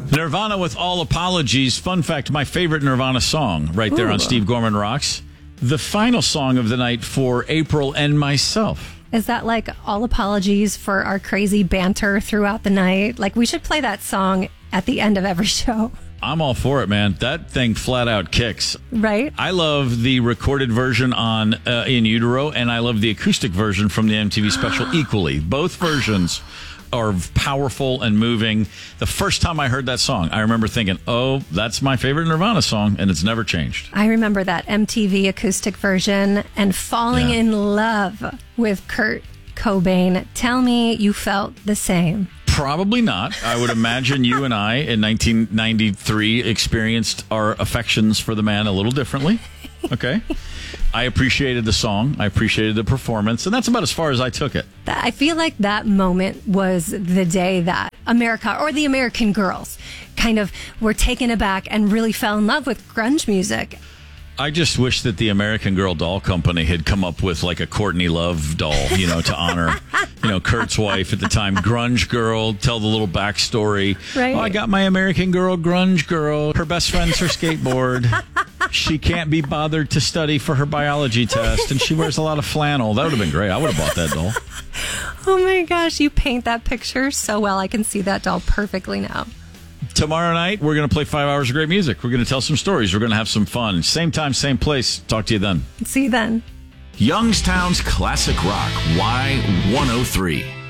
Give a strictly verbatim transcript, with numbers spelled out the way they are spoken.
Nirvana with All Apologies. Fun fact, my favorite Nirvana song right there Ooh. on Steve Gorman Rocks. The final song of the night for April and myself. Is that like All Apologies for our crazy banter throughout the night? Like, we should play that song at the end of every show. I'm all for it, man. That thing flat out kicks. Right? I love the recorded version on uh, In Utero, and I love the acoustic version from the M T V special equally. Both versions are powerful and moving. The first time I heard that song, I remember thinking, oh, that's my favorite Nirvana song, and it's never changed. I remember that M T V acoustic version and falling Yeah. in love with Kurt Cobain. Tell me you felt the same. Probably not. I would imagine you and I in nineteen ninety-three experienced our affections for the man a little differently. Okay. I appreciated the song. I appreciated the performance. And that's about as far as I took it. I feel like that moment was the day that America, or the American girls, kind of were taken aback and really fell in love with grunge music. I just wish that the American Girl doll company had come up with like a Courtney Love doll, you know, to honor, you know, Kurt's wife at the time. Grunge Girl, tell the little backstory. Right. Oh, I got my American Girl, Grunge Girl. Her best friend's her skateboard. She can't be bothered to study for her biology test, and she wears a lot of flannel. That would have been great. I would have bought that doll. Oh my gosh, you paint that picture so well. I can see that doll perfectly now. Tomorrow night, we're going to play five hours of great music. We're going to tell some stories. We're going to have some fun. Same time, same place. Talk to you then. See you then. Youngstown's Classic Rock, Y one oh three.